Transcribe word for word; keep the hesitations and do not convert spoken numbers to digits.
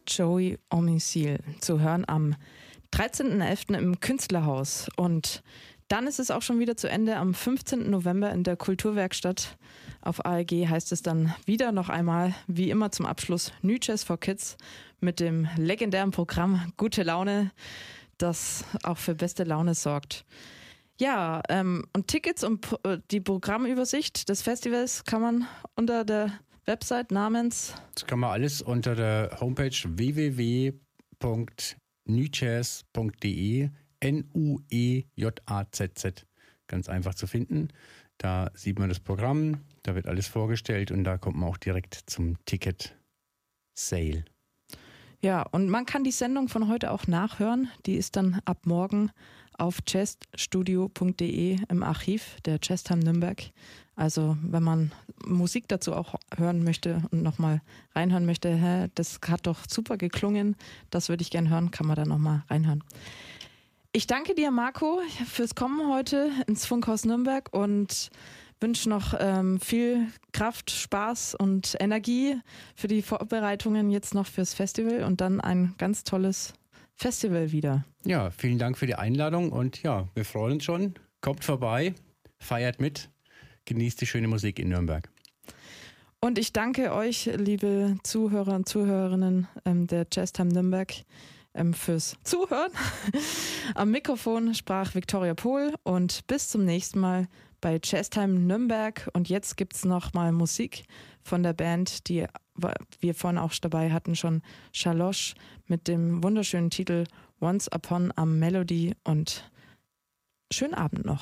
Joey Omisil zu hören am dreizehnten elften im Künstlerhaus. Und dann ist es auch schon wieder zu Ende. Am fünfzehnten November in der Kulturwerkstatt auf A E G heißt es dann wieder noch einmal, wie immer zum Abschluss, New Jazz for Kids mit dem legendären Programm Gute Laune, das auch für beste Laune sorgt. Ja, ähm, und Tickets und die Programmübersicht des Festivals kann man unter der Website namens... Das kann man alles unter der Homepage w w w punkt nuejazz punkt d e, N U E J A Z Z, ganz einfach zu finden. Da sieht man das Programm, da wird alles vorgestellt und da kommt man auch direkt zum Ticket-Sale. Ja, und man kann die Sendung von heute auch nachhören. Die ist dann ab morgen auf jazzstudio punkt d e im Archiv der Jazztime Nürnberg. Also wenn man Musik dazu auch hören möchte und nochmal reinhören möchte, hä, das hat doch super geklungen, das würde ich gerne hören, kann man da nochmal reinhören. Ich danke dir, Marco, fürs Kommen heute ins Funkhaus Nürnberg und wünsche noch ähm, viel Kraft, Spaß und Energie für die Vorbereitungen jetzt noch fürs Festival und dann ein ganz tolles Festival wieder. Ja, vielen Dank für die Einladung und ja, wir freuen uns schon. Kommt vorbei, feiert mit, genießt die schöne Musik in Nürnberg. Und ich danke euch, liebe Zuhörer und Zuhörerinnen ähm, der Jazztime Nürnberg, ähm, fürs Zuhören. Am Mikrofon sprach Viktoria Pohl und bis zum nächsten Mal bei Jazztime Nürnberg. Und jetzt gibt es noch mal Musik von der Band, die wir vorhin auch dabei hatten, schon Shalosh mit dem wunderschönen Titel Once Upon a Melody. Und schönen Abend noch.